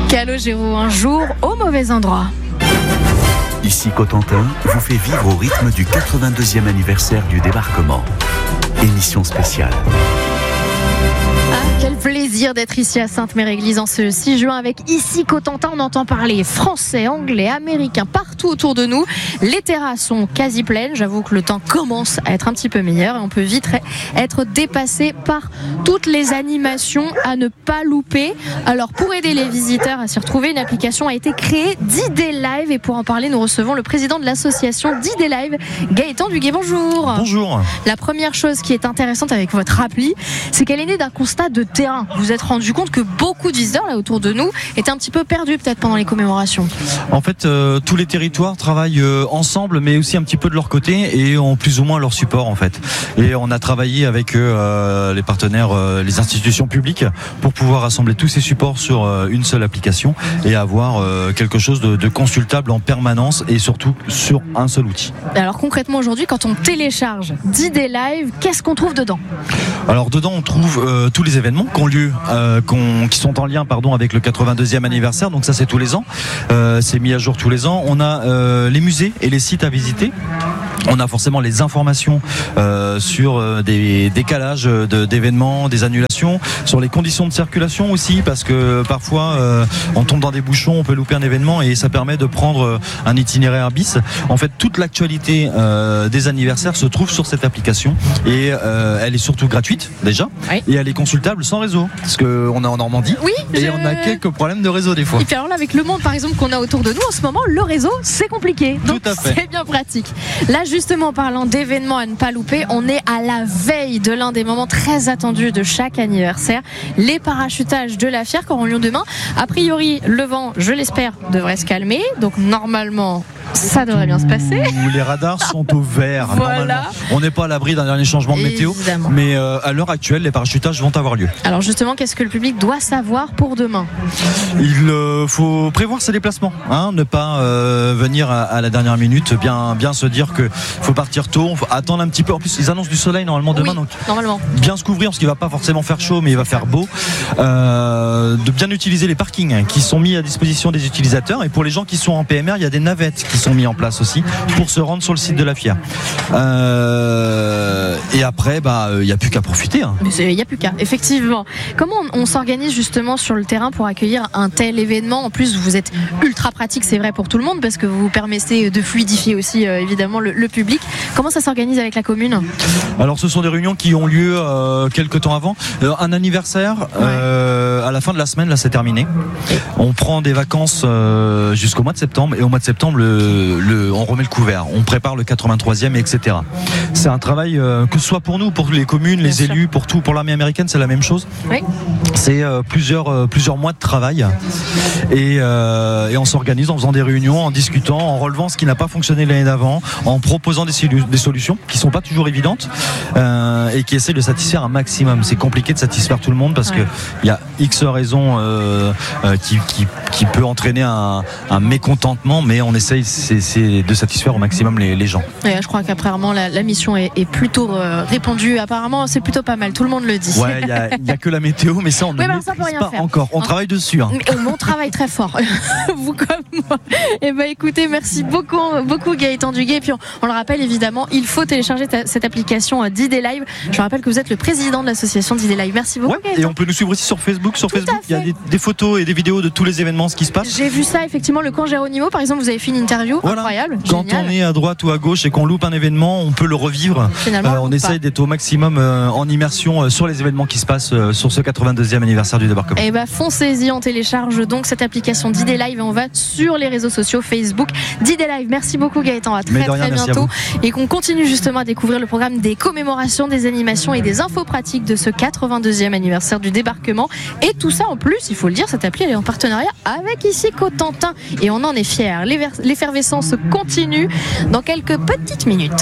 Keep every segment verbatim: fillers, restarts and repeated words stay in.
Calogero, un jour au mauvais endroit. Ici Cotentin vous fait vivre au rythme du quatre-vingt-deuxième anniversaire du débarquement. Émission spéciale. Ah, quel plaisir d'être ici à Sainte-Mère-Église en ce six juin avec Ici Cotentin. On entend parler français, anglais, américain partout autour de nous. Les terrasses sont quasi pleines. J'avoue que le temps commence à être un petit peu meilleur et on peut vite être dépassé par toutes les animations à ne pas louper. Alors pour aider les visiteurs à s'y retrouver, une application a été créée, D-Day Live, et pour en parler nous recevons le président de l'association D-Day Live, Gaëtan Duguay. Bonjour. Bonjour. La première chose qui est intéressante avec votre appli, c'est qu'elle est née d'un constat de terrain. Vous vous êtes rendu compte que beaucoup de visiteurs là autour de nous étaient un petit peu perdus peut-être pendant les commémorations. En fait, euh, tous les territoires travaillent euh, ensemble, mais aussi un petit peu de leur côté et ont plus ou moins leur support en fait. Et on a travaillé avec euh, les partenaires, euh, les institutions publiques, pour pouvoir rassembler tous ces supports sur euh, une seule application et avoir euh, quelque chose de, de consultable en permanence et surtout sur un seul outil. Alors concrètement aujourd'hui, quand on télécharge D-Day Live, qu'est-ce qu'on trouve dedans ? Alors dedans on trouve euh, tous les événements qui ont lieu, euh, qu'on, qui sont en lien pardon avec le quatre-vingt-deuxième anniversaire. Donc ça c'est tous les ans, euh, c'est mis à jour tous les ans. On a euh, les musées et les sites à visiter. On a forcément les informations euh, sur euh, des décalages de, d'événements, des annulations, sur les conditions de circulation aussi, parce que parfois euh, on tombe dans des bouchons, on peut louper un événement et ça permet de prendre un itinéraire bis. En fait, toute l'actualité euh, des anniversaires se trouve sur cette application et euh, elle est surtout gratuite déjà, oui. Et elle est consultable sans réseau, parce qu'on est en Normandie, oui, et je... on a quelques problèmes de réseau des fois. Et puis alors là, avec le monde par exemple qu'on a autour de nous en ce moment, le réseau c'est compliqué, donc tout à fait. C'est bien pratique. Là justement, parlant d'événements à ne pas louper, on est à la veille de l'un des moments très attendus de chaque anniversaire, les parachutages de la Fière qui auront lieu demain. A priori, le vent, je l'espère, devrait se calmer, donc normalement ça devrait bien se passer. Les radars sont au vert. Voilà. On n'est pas à l'abri d'un dernier changement de météo, évidemment. Mais euh, à l'heure actuelle, les parachutages vont avoir lieu. Alors justement, qu'est-ce que le public doit savoir pour demain ? Il euh, faut prévoir ses déplacements, hein, ne pas euh, venir à, à la dernière minute, bien, bien se dire qu'il faut partir tôt, faut attendre un petit peu. En plus, ils annoncent du soleil normalement demain, oui, donc normalement. Bien se couvrir parce qu'il ne va pas forcément faire chaud, mais il va faire beau. Euh, de bien utiliser les parkings qui sont mis à disposition des utilisateurs, et pour les gens qui sont en P M R, il y a des navettes qui sont mis en place aussi pour se rendre sur le site de la Fière. Euh, et après, bah, il n'y a plus qu'à profiter. Hein. Il n'y a plus qu'à, effectivement. Comment on, on s'organise justement sur le terrain pour accueillir un tel événement ? En plus, vous êtes ultra pratique, c'est vrai pour tout le monde, parce que vous vous permettez de fluidifier aussi euh, évidemment le, le public. Comment ça s'organise avec la commune ? Alors, ce sont des réunions qui ont lieu euh, quelques temps avant. Euh, un anniversaire, euh, à la fin de la semaine, là, c'est terminé. On prend des vacances euh, jusqu'au mois de septembre, et au mois de septembre, le, le, on remet le couvert. On prépare le quatre-vingt-troisième, et cetera. C'est un travail, euh, que ce soit pour nous, pour les communes, les Bien élus, sûr. pour tout, pour l'armée américaine, c'est la même chose. Oui. C'est euh, plusieurs, euh, plusieurs mois de travail, et, euh, et on s'organise en faisant des réunions, en discutant, en relevant ce qui n'a pas fonctionné l'année d'avant, en proposant des, des solutions qui sont pas toujours évidentes, euh, et qui essaient de satisfaire un maximum. C'est compliqué de satisfaire tout le monde parce ouais. que il y a X raisons euh, euh, qui, qui, qui peut entraîner un, un mécontentement, mais on essaye c'est, c'est de satisfaire au maximum les, les gens. Ouais, je crois qu'apparemment la, la mission est, est plutôt euh, répandue. Apparemment, c'est plutôt pas mal. Tout le monde le dit. Ouais, il y, y a que la météo, mais ça on ne oui, maîtrise pas faire. Encore. On hein travaille dessus. Hein. Mais on travaille très fort. Vous comme moi. Et ben écoutez, merci beaucoup, beaucoup Gaëtan Duguay. Et puis on, on le rappelle évidemment, il faut télécharger ta, cette application euh, D-Day Live. Je rappelle que vous êtes le président de l'association D-Day Live. Merci beaucoup. Ouais, et on peut nous suivre aussi sur Facebook. Sur Tout Facebook, il y a des, des photos et des vidéos de tous les événements, ce qui se passe. J'ai vu ça effectivement. Le camp Géronimo, par exemple, vous avez fait une interview voilà. incroyable. Quand génial. on est à droite ou à gauche et qu'on loupe un événement, on peut le revivre. Finalement, euh, on essaye d'être au maximum euh, en immersion euh, sur les événements qui se passent euh, sur ce quatre-vingt-deuxième anniversaire du débarquement. Et bah foncez-y, on télécharge donc cette application D-Day Live et on va sur les réseaux sociaux Facebook D-Day Live. Merci beaucoup Gaëtan, à très rien, très bientôt et qu'on continue justement à découvrir le programme des commémorations, des animations et des infos pratiques de ce quatre-vingt-deuxième anniversaire du débarquement. Et tout ça en plus, il faut le dire, cette appli elle est en partenariat avec Ici Cotentin et on en est fiers. L'effervescence continue dans quelques petites minutes.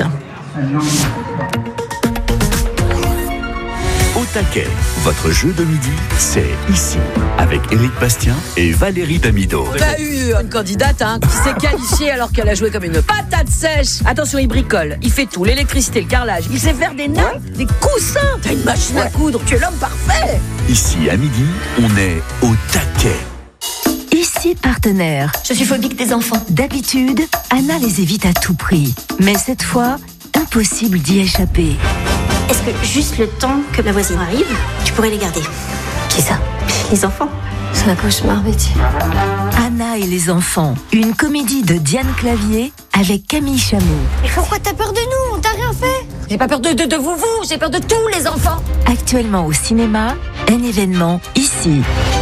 Au taquet, votre jeu de midi, c'est ici, avec Éric Bastien et Valérie Damido. T'as eu une candidate hein, qui s'est qualifiée alors qu'elle a joué comme une patate sèche. Attention, il bricole, il fait tout, l'électricité, le carrelage, il sait faire des nappes, des coussins. T'as une machine à coudre, tu es l'homme parfait. Ici, à midi, on est au taquet. Ici partenaire. Je suis phobique des enfants. D'habitude, Anna les évite à tout prix. Mais cette fois, impossible d'y échapper. Est-ce que juste le temps que la voisine arrive, tu pourrais les garder? Qui ça? Les enfants. C'est un cauchemar, Betty. Anna et les enfants, une comédie de Diane Clavier avec Camille Chamou. Mais pourquoi t'as peur de nous? On t'a rien fait. J'ai pas peur de, de, de vous, vous, j'ai peur de tous les enfants. Actuellement au cinéma, un événement ici.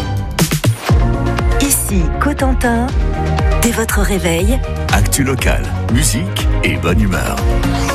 Ici, Cotentin, dès votre réveil. Actu local, musique et bonne humeur.